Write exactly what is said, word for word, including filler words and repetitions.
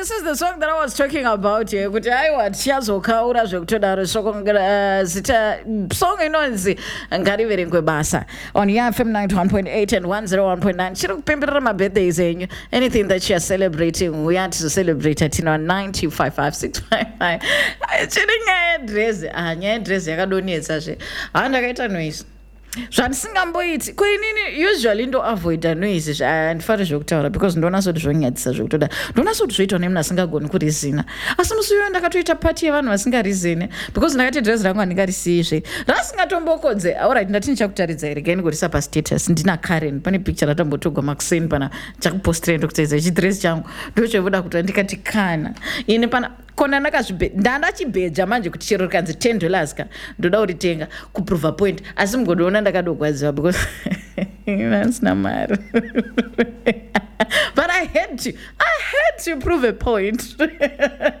this is the song that I was talking about here. Kuti aiwa tichazokaura zvekutodaro zita song inonzi ngariverengwe basa on Y F M ninety-one point eight and one oh one point nine. Chiri kupemberera mabirthdays enyu. Anything that you are celebrating, we had to celebrate at you know ninety-five five six five five. Chiri nyaya dress, ah nyaya dress yakadonetsa zve. Handakaita noise. Zvandisingamboiti kuinini usually ndo avoid noise handifari zvekutaura because ndonasoti zvonyadzisa zvekutoda ndonasoti zvoitwa nemunhu asingagoni kurizina asi musi uyo ndakatoita pati yevanhu vasingarizine because ndakati dress rangu handingarisiyizve rasingatombokodze alright ndati ndichakutaridza here gani kurisa pastatus ndina Karen pane picture ratambotogwa makuseni pana chakupostirei ndokutaridza chidress changu ndochovoda kuti ndikati kana ine pana kona ndakazvibe ndandachibheja manje kuti chero rikanzi ten dollars ka ndoda kuritenga kuprove point asi mugodoona ndakadogwadziwa because ndasina mari but I had to I had to prove a point